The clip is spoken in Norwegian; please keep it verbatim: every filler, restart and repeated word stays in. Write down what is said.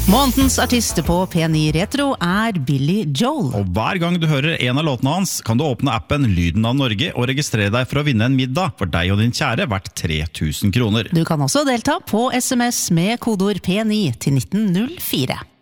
Månedens artist på P ni Retro er Billy Joel. Og hver gang du hører en av låtene hans, kan du åpne appen Lyden av Norge og registrere deg for å vinne en middag for deg og din kjære verdt tre tusen kroner. Du kan også delta på S M S med kodord P ni til nitten null fire.